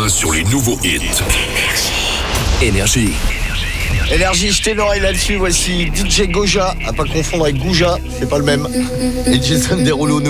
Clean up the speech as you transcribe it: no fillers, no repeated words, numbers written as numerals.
point sur les nouveaux hits. Énergie. Énergie, jetez l'oreille là-dessus. Voici DJ Goja, à pas confondre avec Gouja, c'est pas le même. Et Jason Derulo nous